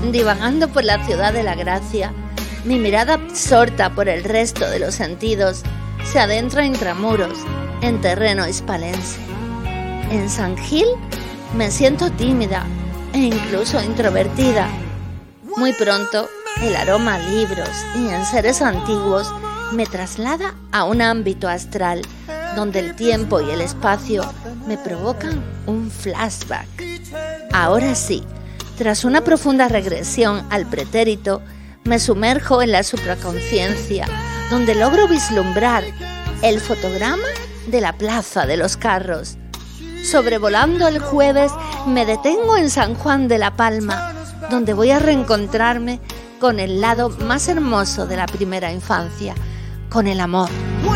Divagando por la ciudad de la gracia, mi mirada absorta por el resto de los sentidos se adentra intramuros, en terreno hispalense. En San Gil me siento tímida e incluso introvertida. Muy pronto, el aroma a libros y enseres antiguos me traslada a un ámbito astral donde el tiempo y el espacio me provocan un flashback. Ahora sí, tras una profunda regresión al pretérito, me sumerjo en la supraconciencia, donde logro vislumbrar el fotograma de la Plaza de los Carros. Sobrevolando el jueves, me detengo en San Juan de la Palma, donde voy a reencontrarme con el lado más hermoso de la primera infancia, con el amor.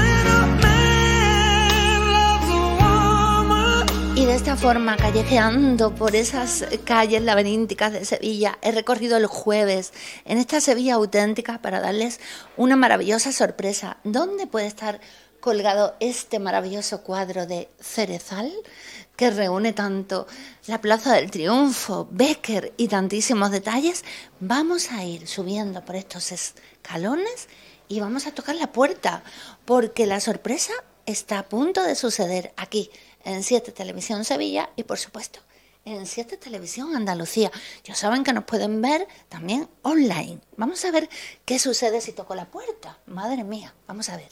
Y de esta forma, callejeando por esas calles laberínticas de Sevilla, he recorrido el jueves en esta Sevilla auténtica para darles una maravillosa sorpresa. ¿Dónde puede estar colgado este maravilloso cuadro de Cerezal, que reúne tanto la Plaza del Triunfo, Bécquer y tantísimos detalles? Vamos a ir subiendo por estos escalones y vamos a tocar la puerta, porque la sorpresa está a punto de suceder aquí, en 7 Televisión Sevilla y, por supuesto, en 7 Televisión Andalucía. Ya saben que nos pueden ver también online. Vamos a ver qué sucede si toco la puerta. Madre mía, vamos a ver.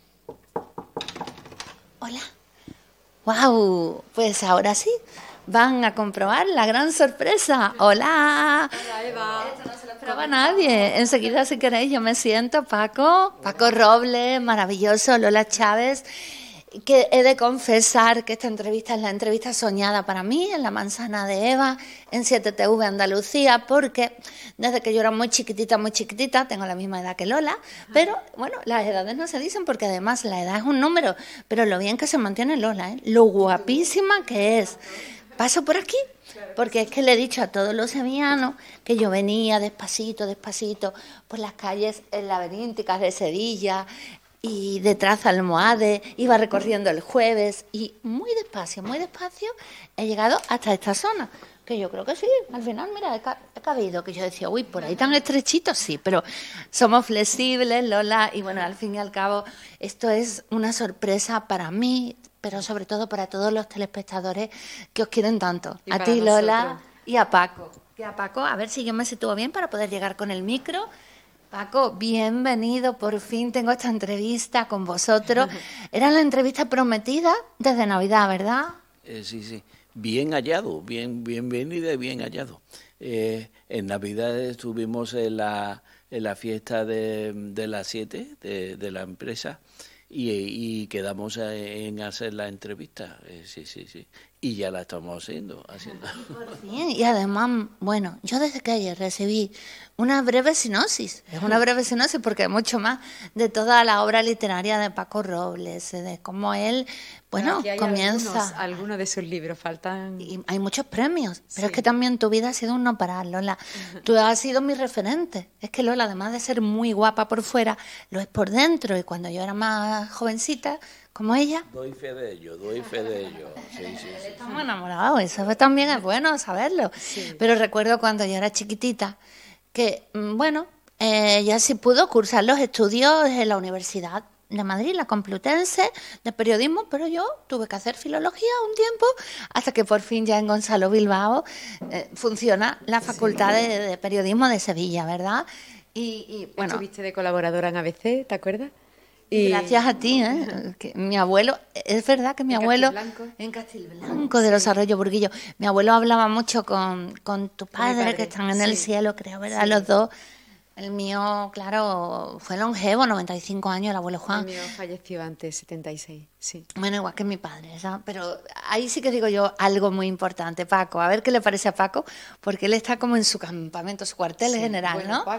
Hola. ¡Wow! Pues ahora sí, van a comprobar la gran sorpresa. ¡Hola! Hola, Eva. Esto no se lo esperaba nadie. Enseguida, si queréis, yo me siento. Paco Robles, maravilloso, Lola Chávez. Que he de confesar que esta entrevista es la entrevista soñada para mí, en la manzana de Eva, en 7TV Andalucía, porque desde que yo era muy chiquitita, tengo la misma edad que Lola, pero bueno, las edades no se dicen porque además la edad es un número, pero lo bien que se mantiene Lola, lo guapísima que es. Paso por aquí, porque es que le he dicho a todos los sevillanos que yo venía despacito, por las calles laberínticas de Sevilla, y detrás Almohades, iba recorriendo el jueves y muy despacio he llegado hasta esta zona, que yo creo que sí, al final, mira, he cabido, que yo decía, uy, por ahí tan estrechito, sí, pero somos flexibles, Lola, y bueno, al fin y al cabo, esto es una sorpresa para mí, pero sobre todo para todos los telespectadores que os quieren tanto, a ti, Lola, y a Paco. A ver si yo me sitúo bien para poder llegar con el micro. Paco, bienvenido, por fin tengo esta entrevista con vosotros. Era la entrevista prometida desde Navidad, ¿verdad? Sí, bien hallado, bienvenida y bien hallado. En Navidad estuvimos en la fiesta de las 7 de la empresa y quedamos en hacer la entrevista, sí. Y ya la estamos haciendo. Por fin, y además, bueno, yo desde que ayer recibí una breve sinopsis, porque hay mucho más de toda la obra literaria de Paco Robles, de cómo él, bueno, comienza. Algunos de sus libros faltan. Y hay muchos premios, pero sí. Es que también tu vida ha sido un no parar, Lola. Tú has sido mi referente. Es que Lola, además de ser muy guapa por fuera, lo es por dentro. Y cuando yo era más jovencita, como ella. Doy fe de ello. Sí. Estamos enamorados, eso también es bueno saberlo. Sí. Pero recuerdo cuando yo era chiquitita que, bueno, ya sí pudo cursar los estudios en la Universidad de Madrid, la Complutense, de periodismo, pero yo tuve que hacer filología un tiempo hasta que por fin ya en Gonzalo Bilbao funciona la Facultad de Periodismo de Sevilla, ¿verdad? Y bueno, Estuviste de colaboradora en ABC, ¿te acuerdas? Gracias a ti, que mi abuelo, es verdad que mi abuelo en Castilblanco de los Arroyos Burguillo, mi abuelo hablaba mucho con tu padre, que están en el cielo, creo, ¿verdad? Sí. Los dos. El mío, claro, fue longevo, 95 años, el abuelo Juan. El mío falleció antes, 76, sí. Bueno, igual que mi padre, ¿sabes? Pero ahí sí que digo yo algo muy importante, Paco. A ver qué le parece a Paco, porque él está como en su campamento, su cuartel general, bueno, ¿no?